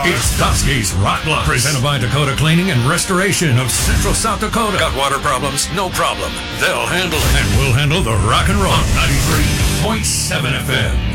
It's Toski's Rock Bluff, presented by Dakota Cleaning and Restoration of Central South Dakota. Got water problems? No problem. They'll handle it. And we'll handle the rock and roll on 93.7 FM.